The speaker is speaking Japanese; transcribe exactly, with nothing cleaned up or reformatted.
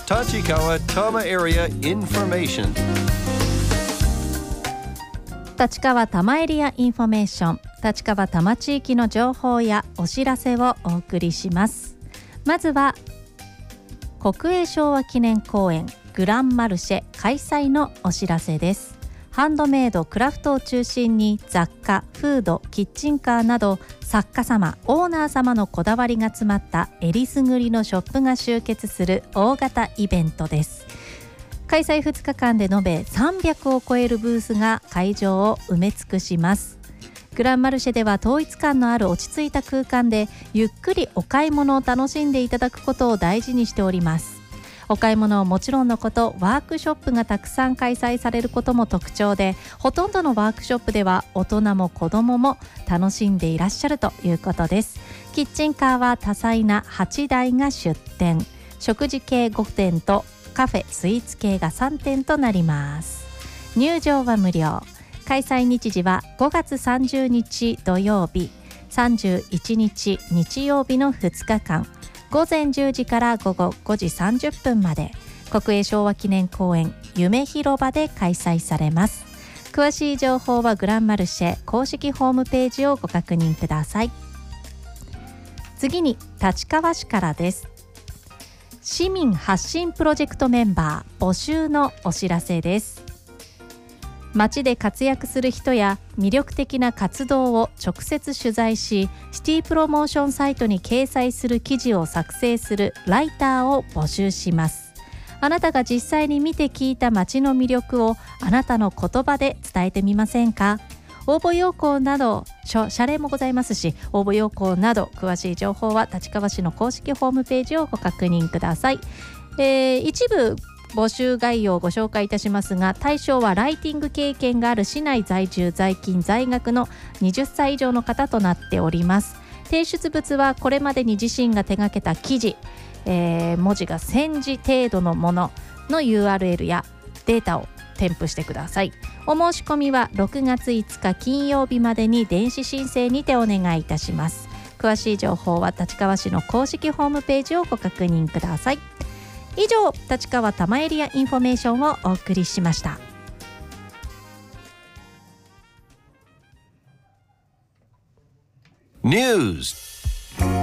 立川多摩 Area Information。 立川多摩エリアインフォメーション、立川多摩地域の情報やお知らせをお送りします。まずは国営昭和記念公園グランマルシェ開催のお知らせです。ハンドメイドクラフトを中心に雑貨、フード、キッチンカーなど作家様、オーナー様のこだわりが詰まったえりすぐりのショップが集結する大型イベントです。開催ふつかかんで延べさんびゃくを超えるブースが会場を埋め尽くします。グランマルシェでは統一感のある落ち着いた空間でゆっくりお買い物を楽しんでいただくことを大事にしております。お買い物はもちろんのこと、ワークショップがたくさん開催されることも特徴で、ほとんどのワークショップでは大人も子どもも楽しんでいらっしゃるということです。キッチンカーは多彩なはちだいが出店、食事系ごてんとカフェスイーツ系がさんてんとなります。入場は無料。開催日時はごがつさんじゅうにち土曜日、さんじゅういちにち日曜日のふつかかん、ごぜんじゅうじから午後ごじさんじゅっぷんまで国営昭和記念公園夢広場で開催されます。詳しい情報はグランマルシェ公式ホームページをご確認ください。次に立川市からです。市民発信プロジェクトメンバー募集のお知らせです。街で活躍する人や魅力的な活動を直接取材し、シティプロモーションサイトに掲載する記事を作成するライターを募集します。あなたが実際に見て聞いた街の魅力をあなたの言葉で伝えてみませんか。応募要項など謝礼もございますし、応募要項など詳しい情報は立川市の公式ホームページをご確認ください。えー、一部募集概要をご紹介いたしますが、対象はライティング経験がある市内在住在勤在学のはたち以上の方となっております。提出物はこれまでに自身が手掛けた記事、えー、文字がせんじ程度のものの ユーアールエル やデータを添付してください。お申し込みはろくがついつか金曜日までに電子申請にてお願いいたします。詳しい情報は立川市の公式ホームページをご確認ください。以上、立川多摩エリアインフォメーションをお送りしました。 ニュース